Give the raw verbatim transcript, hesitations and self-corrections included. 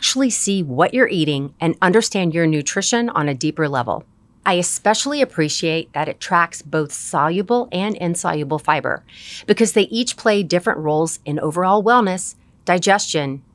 actually see what you're eating and understand your nutrition on a deeper level. I especially appreciate that it tracks both soluble and insoluble fiber because they each play different roles in overall wellness, digestion,